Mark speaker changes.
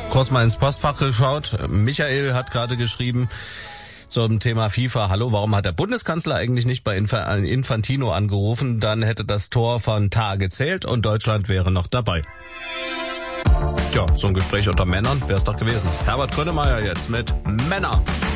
Speaker 1: Kurz mal ins Postfach geschaut. Michael hat gerade geschrieben zum Thema FIFA. Hallo, warum hat der Bundeskanzler eigentlich nicht bei Infantino angerufen? Dann hätte das Tor von Tar gezählt und Deutschland wäre noch dabei. Tja, so ein Gespräch unter Männern wäre es doch gewesen. Herbert Grönemeyer jetzt mit Männer.